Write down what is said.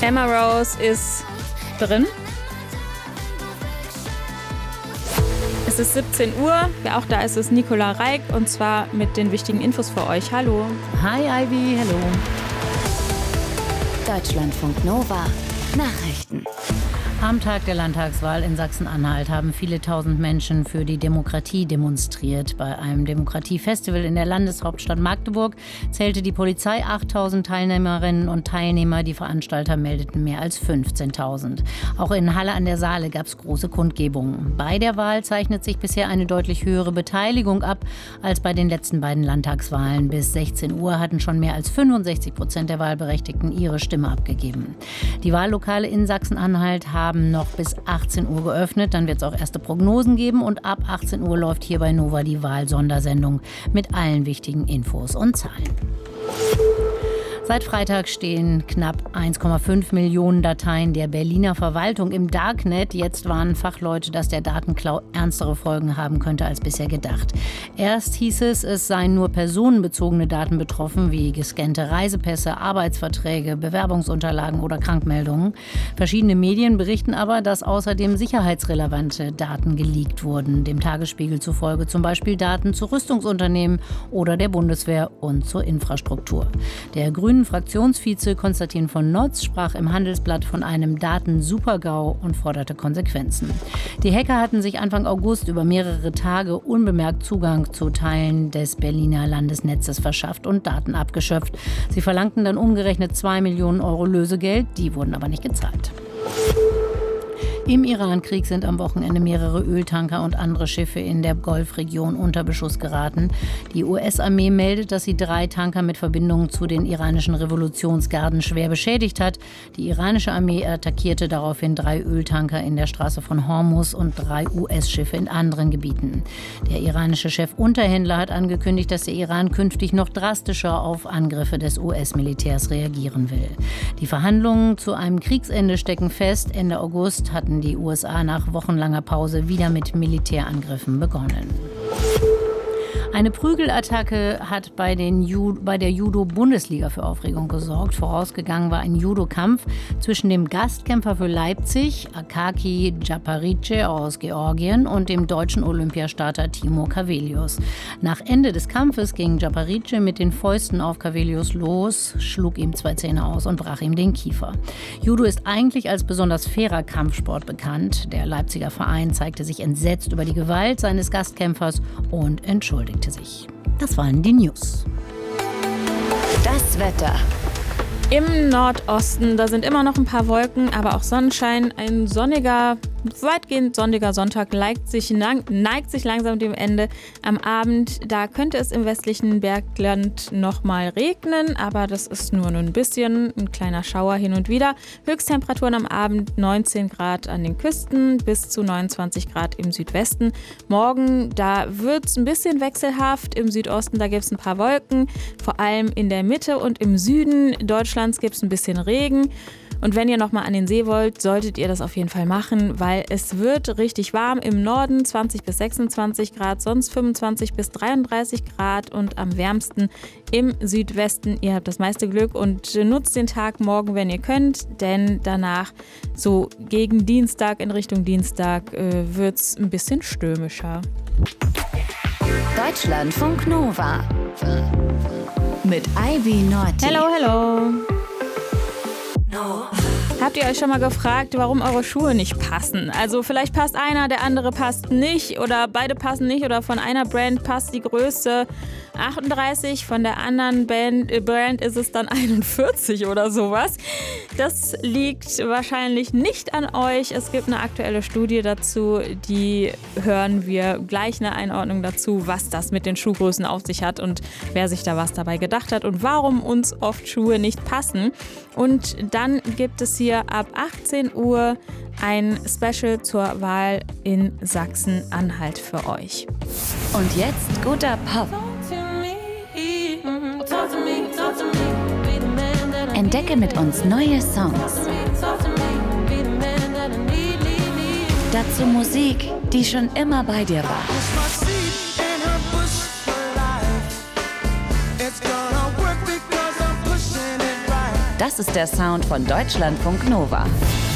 Emma Rose ist drin. Es ist 17 Uhr. Wer auch da ist, ist Nicola Reik und zwar mit den wichtigen Infos für euch. Hallo. Hi Ivy, hallo. Deutschlandfunk Nova. Nachrichten. Am Tag der Landtagswahl in Sachsen-Anhalt haben viele tausend Menschen für die Demokratie demonstriert. Bei einem Demokratiefestival in der Landeshauptstadt Magdeburg zählte die Polizei 8.000 Teilnehmerinnen und Teilnehmer. Die Veranstalter meldeten mehr als 15.000. Auch in Halle an der Saale gab es große Kundgebungen. Bei der Wahl zeichnet sich bisher eine deutlich höhere Beteiligung ab als bei den letzten beiden Landtagswahlen. Bis 16 Uhr hatten schon mehr als 65% der Wahlberechtigten ihre Stimme abgegeben. Die Wahllokale in Sachsen-Anhalt haben noch bis 18 Uhr geöffnet. Dann wird es auch erste Prognosen geben und ab 18 Uhr läuft hier bei Nova die Wahlsondersendung mit allen wichtigen Infos und Zahlen. Seit Freitag stehen knapp 1,5 Millionen Dateien der Berliner Verwaltung im Darknet. Jetzt warnen Fachleute, dass der Datenklau ernstere Folgen haben könnte als bisher gedacht. Erst hieß es seien nur personenbezogene Daten betroffen, wie gescannte Reisepässe, Arbeitsverträge, Bewerbungsunterlagen oder Krankmeldungen. Verschiedene Medien berichten aber, dass außerdem sicherheitsrelevante Daten geleakt wurden. Dem Tagesspiegel zufolge zum Beispiel Daten zu Rüstungsunternehmen oder der Bundeswehr und zur Infrastruktur. Der Grünen Fraktionsvize Konstantin von Notz sprach im Handelsblatt von einem Daten-Super-GAU und forderte Konsequenzen. Die Hacker hatten sich Anfang August über mehrere Tage unbemerkt Zugang zu Teilen des Berliner Landesnetzes verschafft und Daten abgeschöpft. Sie verlangten dann umgerechnet 2 Millionen Euro Lösegeld, die wurden aber nicht gezahlt. Im Iran-Krieg sind am Wochenende mehrere Öltanker und andere Schiffe in der Golfregion unter Beschuss geraten. Die US-Armee meldet, dass sie 3 Tanker mit Verbindungen zu den iranischen Revolutionsgarden schwer beschädigt hat. Die iranische Armee attackierte daraufhin 3 Öltanker in der Straße von Hormuz und 3 US-Schiffe in anderen Gebieten. Der iranische Chefunterhändler hat angekündigt, dass der Iran künftig noch drastischer auf Angriffe des US-Militärs reagieren will. Die Verhandlungen zu einem Kriegsende stecken fest. Ende August hatten die USA nach wochenlanger Pause wieder mit Militärangriffen begonnen. Eine Prügelattacke hat bei der Judo-Bundesliga für Aufregung gesorgt. Vorausgegangen war ein Judo-Kampf zwischen dem Gastkämpfer für Leipzig, Akaki Djaparice aus Georgien, und dem deutschen Olympiastarter Timo Cavelius. Nach Ende des Kampfes ging Djaparice mit den Fäusten auf Cavelius los, schlug ihm 2 Zähne aus und brach ihm den Kiefer. Judo ist eigentlich als besonders fairer Kampfsport bekannt. Der Leipziger Verein zeigte sich entsetzt über die Gewalt seines Gastkämpfers und entschuldigte sich. Das waren die News. Das Wetter. Im Nordosten, da sind immer noch ein paar Wolken, aber auch Sonnenschein. Ein weitgehend sonniger Sonntag neigt sich langsam dem Ende. Am Abend, da könnte es im westlichen Bergland nochmal regnen, aber das ist nur ein bisschen, ein kleiner Schauer hin und wieder. Höchsttemperaturen am Abend 19 Grad an den Küsten bis zu 29 Grad im Südwesten. Morgen, da wird es ein bisschen wechselhaft. Im Südosten, da gibt es ein paar Wolken. Vor allem in der Mitte und im Süden Deutschlands gibt es ein bisschen Regen. Und wenn ihr nochmal an den See wollt, solltet ihr das auf jeden Fall machen, weil es wird richtig warm. Im Norden 20 bis 26 Grad, sonst 25 bis 33 Grad und am wärmsten im Südwesten. Ihr habt das meiste Glück und nutzt den Tag morgen, wenn ihr könnt, denn danach, so gegen Dienstag, in Richtung Dienstag, wird es ein bisschen stürmischer. Deutschlandfunk Nova mit Ivy Norti. Hello, hello. Habt ihr euch schon mal gefragt, warum eure Schuhe nicht passen? Also vielleicht passt einer, der andere passt nicht oder beide passen nicht oder von einer Brand passt die Größe 38, von der anderen Brand ist es dann 41 oder sowas. Das liegt wahrscheinlich nicht an euch. Es gibt eine aktuelle Studie dazu, die hören wir gleich eine Einordnung dazu, was das mit den Schuhgrößen auf sich hat und wer sich da was dabei gedacht hat und warum uns oft Schuhe nicht passen. Und dann gibt es hier ab 18 Uhr ein Special zur Wahl in Sachsen-Anhalt für euch. Und jetzt guter Pop. Entdecke mit uns neue Songs. Dazu Musik, die schon immer bei dir war. Das ist der Sound von Deutschlandfunk Nova.